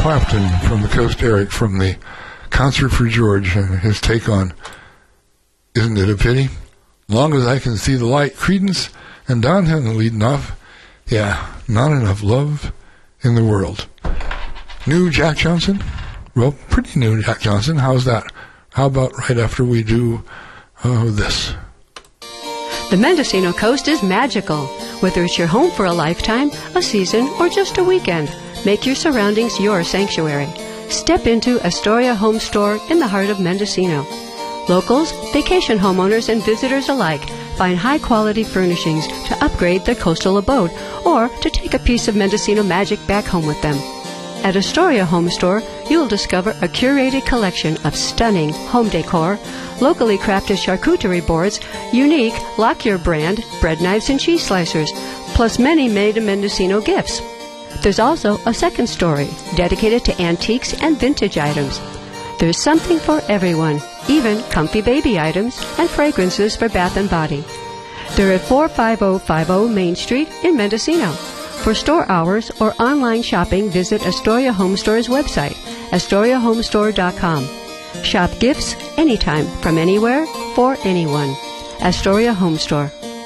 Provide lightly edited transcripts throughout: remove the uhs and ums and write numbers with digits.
Clapton from the Coast, Eric from the Concert for George, and his take on Isn't It a Pity? Long as I can see the light, Creedence and Don Henley leading off. Yeah, not enough love in the world. New Jack Johnson? Well, pretty new Jack Johnson. How's that? How about right after we do this? The Mendocino Coast is magical. Whether it's your home for a lifetime, a season, or just a weekend, make your surroundings your sanctuary. Step into Astoria Home Store in the heart of Mendocino. Locals, vacation homeowners, and visitors alike find high-quality furnishings to upgrade their coastal abode or to take a piece of Mendocino magic back home with them. At Astoria Home Store, you'll discover a curated collection of stunning home decor, locally crafted charcuterie boards, unique Lockyer brand bread knives and cheese slicers, plus many made-in-Mendocino gifts. There's also a second story dedicated to antiques and vintage items. There's something for everyone, even comfy baby items and fragrances for bath and body. They're at 45050 Main Street in Mendocino. For store hours or online shopping, visit Astoria Home Store's website, AstoriaHomestore.com. Shop gifts anytime, from anywhere, for anyone. Astoria Home Store.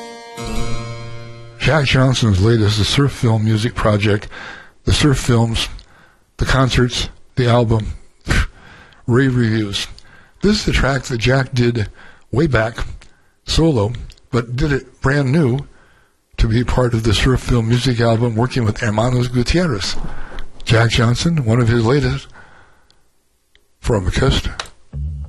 Jack Johnson's latest, the Surf Film music project, the Surf Films, the concerts, the album, rave reviews. This is the track that Jack did way back, solo, but did it brand new to be part of the Surf Film music album, working with Hermanos Gutierrez. Jack Johnson, one of his latest, from the coast